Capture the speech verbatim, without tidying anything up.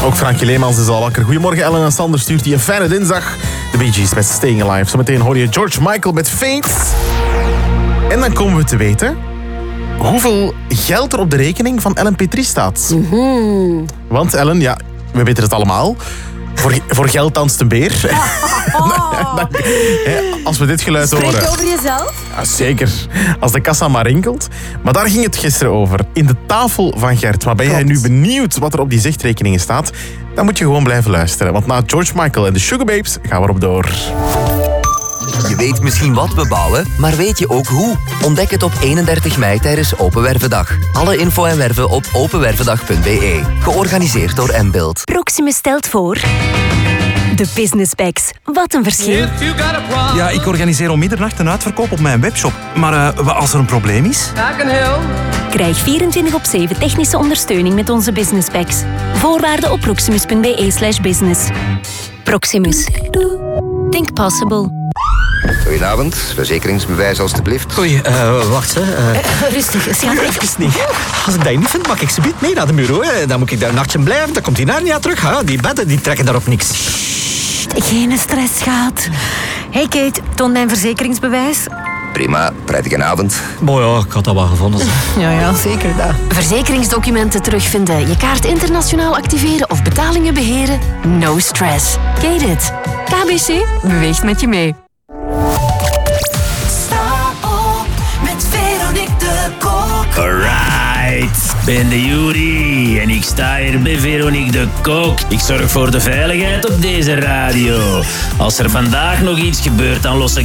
Ook Frankie Leemans is al wakker. Goedemorgen, Ellen en Sander stuurt die een fijne dinsdag. De Bee Gees met Staying Alive. Zometeen hoor je George Michael met Faint. En dan komen we te weten hoeveel geld er op de rekening van Ellen Petrie staat. Mm-hmm. Want Ellen, ja, we weten het allemaal. Voor, voor geld danst een beer. Oh. dan, als we dit geluid Spreek horen... je over jezelf? Ja, zeker. Als de kassa maar rinkelt. Maar daar ging het gisteren over. In de tafel van Gert. Maar ben jij nu benieuwd wat er op die zichtrekeningen staat? Dan moet je gewoon blijven luisteren. Want na George Michael en de Sugar Babes gaan we erop door. Je weet misschien wat we bouwen, maar weet je ook hoe? Ontdek het op eenendertig mei tijdens Open Wervendag. Alle info en werven op openwervendag punt b e. Georganiseerd door M-Build. Proximus stelt voor... De Business Bags. Wat een verschil. Ja, ik organiseer om middernacht een uitverkoop op mijn webshop. Maar uh, als er een probleem is... Krijg vierentwintig op zeven technische ondersteuning met onze Business Bags. Voorwaarden op proximus punt b e slash business. Proximus. Think possible. Goedenavond, verzekeringsbewijs alstublieft. Oei, uh, wacht hè. Uh... Uh, rustig, schat. Even niet. Als ik dat niet vind, mag ik ze mee naar de bureau. Hè. Dan moet ik daar een nachtje blijven, dan komt die naar niet terug. Hè. Die bedden die trekken daarop niks. Sst, geen stress, schat. Hey Kate, toon mijn verzekeringsbewijs. Prima, prettige avond. Mooi ja, ik had dat wel gevonden. Ja, ja, zeker dat. Verzekeringsdocumenten terugvinden, je kaart internationaal activeren of betalingen beheren? No stress. Kate it. K B C beweegt met je mee. Alright, ben de Jury en ik sta hier bij Veronique de Kok. Ik zorg voor de veiligheid op deze radio. Als er vandaag nog iets gebeurt, dan los ik